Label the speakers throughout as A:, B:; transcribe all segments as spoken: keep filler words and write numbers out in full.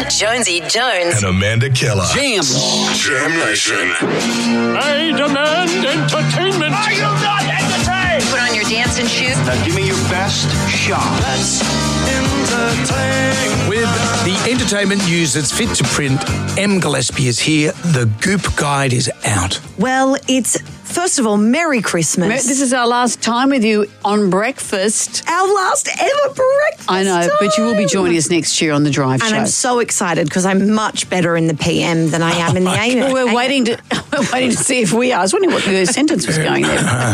A: Jonesy Jones.
B: And Amanda Keller.
C: Jam.
B: Jam Nation.
D: I demand entertainment.
E: Are you not entertained?
A: Put on your dancing shoes.
C: Now give me your best shot.
E: Let's entertain.
F: With the entertainment news that's fit to print, M. Gillespie is here. The Goop Guide is out.
G: Well, it's, first of all, Merry Christmas.
H: This is our last time with you on breakfast.
G: Our last ever breakfast
H: I know, but you will be joining us next year on the Drive
G: And
H: Show.
G: I'm so excited because I'm much better in the P M than I am in the A M.
H: Well, we're waiting to we're waiting to see if we are. I was wondering what the sentence was going there.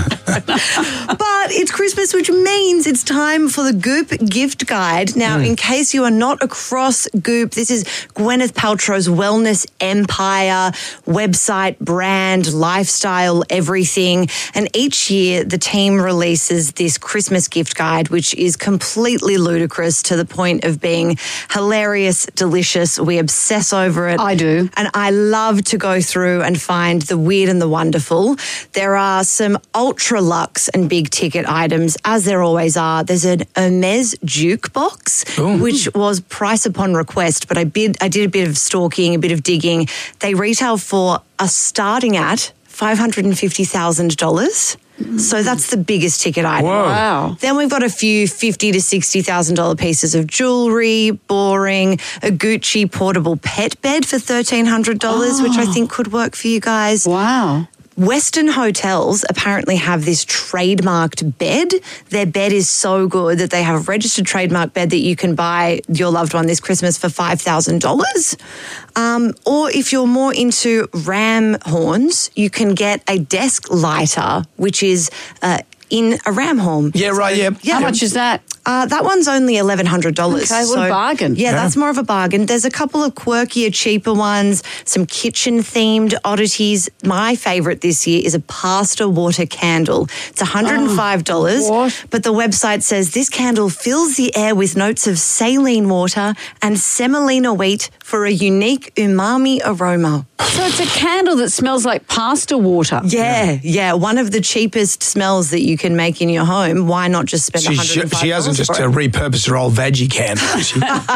G: But it's Christmas, which means it's time for the Goop gift guide. Now,
F: Mm.
G: in case you are not across Goop, this is Gwyneth Paltrow's wellness empire, website, brand, lifestyle, everything. And each year, the team releases this Christmas gift guide, which is completely ludicrous to the point of being hilarious, delicious. We obsess over it.
H: I do.
G: And I love to go through and find the weird and the wonderful. There are some ultra luxe and big ticket items, as there always are. There's an Hermes jukebox,
F: Ooh.
G: which was price upon request, but I bid, I did a bit of stalking, a bit of digging. They retail for a starting at five hundred fifty thousand dollars. So that's the biggest ticket item.
F: Whoa.
H: Wow.
G: Then we've got a few fifty thousand to sixty thousand dollars pieces of jewellery, boring, a Gucci portable pet bed for thirteen hundred dollars,
H: Oh.
G: which I think could work for you guys.
H: Wow.
G: Western hotels apparently have this trademarked bed. Their bed is so good that they have a registered trademark bed that you can buy your loved one this Christmas for five thousand dollars. Um, or if you're more into ram horns, you can get a desk lighter, which is uh, in a ram horn.
F: Yeah, right, yeah.
G: Yeah.
H: How much is that?
G: Uh, that one's only eleven hundred dollars.
H: Okay, what a bargain.
G: Yeah,
F: Yeah.
G: that's more of a bargain. There's a couple of quirkier, cheaper ones, some kitchen-themed oddities. My favourite this year is a pasta water candle. It's one hundred five dollars,
H: what?
G: but the website says this candle fills the air with notes of saline water and semolina wheat for a unique umami aroma.
H: So it's a candle that smells like pasta water.
G: Yeah, yeah, one of the cheapest smells that you can make in your home. Why not just spend
F: She,
G: one
F: she,
G: hundred five dollars
F: she hasn't just
G: for
F: uh,
G: it?
F: repurposed her old veggie can. has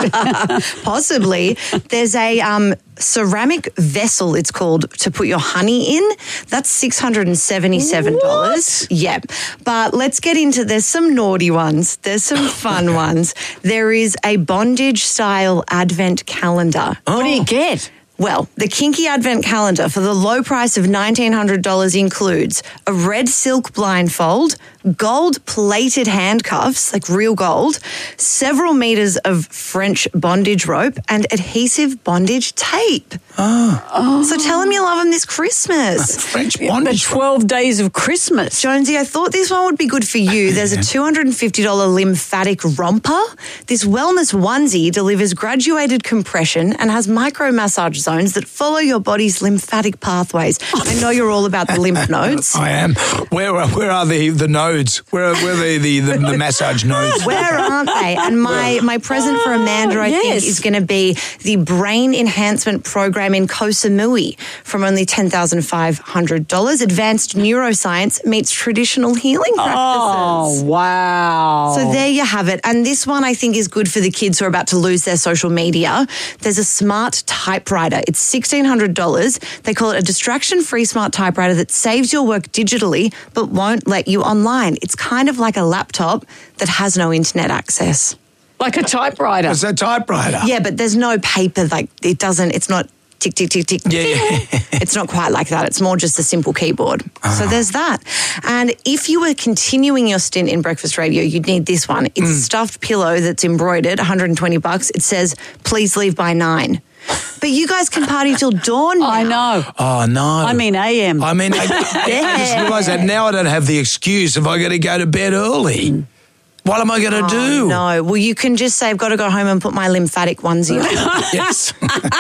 F: she?
G: Possibly. There's a um, ceramic vessel, it's called, to put your honey in. That's six hundred seventy-seven dollars. Yep. But let's get into, there's some naughty ones. There's some fun ones. There is a bondage-style advent calendar.
H: What do you get?
G: Well, the Kinky Advent Calendar for the low price of nineteen hundred dollars includes a red silk blindfold, gold-plated handcuffs, like real gold, several meters of French bondage rope, and adhesive bondage tape. Oh. So tell them you love them this Christmas.
F: French
H: The
F: bondage.
H: twelve days of Christmas.
G: Jonesy, I thought this one would be good for you. There's a two hundred fifty dollars lymphatic romper. This wellness onesie delivers graduated compression and has micro-massage zones that follow your body's lymphatic pathways. I know you're all about the lymph nodes.
F: I am. Where are, where are the, the nodes? Where are, where are the, the, the, the massage nodes?
G: Where aren't they? And my, my present for Amanda, I
H: yes.
G: think, is going to be the Brain Enhancement Program in Koh Samui from only ten thousand five hundred dollars. Advanced neuroscience meets traditional healing practices.
H: Oh, wow.
G: So there you have it. And this one I think is good for the kids who are about to lose their social media. There's a smart typewriter. It's sixteen hundred dollars. They call it a distraction-free smart typewriter that saves your work digitally but won't let you online. It's kind of like a laptop that has no internet access.
H: Like a typewriter.
F: It's a typewriter.
G: Yeah, but there's no paper. Like it doesn't, it's not tick, tick, tick, tick.
F: Yeah, yeah.
G: It's not quite like that. It's more just a simple keyboard. So there's that. And if you were continuing your stint in breakfast radio, you'd need this one. It's a stuffed pillow that's embroidered, one hundred twenty bucks. It says, please leave by nine. But you guys can party till dawn now.
H: I know.
F: Oh, no.
H: I mean A M.
F: I mean, I, I just realised that now I don't have the excuse if I got to go to bed early. What am I going to do?
G: No. Well, you can just say, I've got to go home and put my lymphatic onesie on.
F: Yes.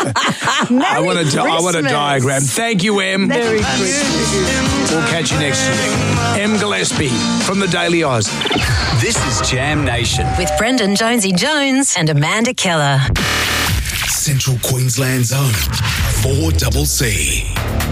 G: Merry
F: I want a, I want a
G: Christmas.
F: diagram. Thank you, Em.
H: Merry Christmas.
F: We'll catch you next year. M. Gillespie from the Daily Oz.
C: This is Jam Nation.
A: With Brendan Jonesy Jones and Amanda Keller.
B: Central Queensland's own four C C.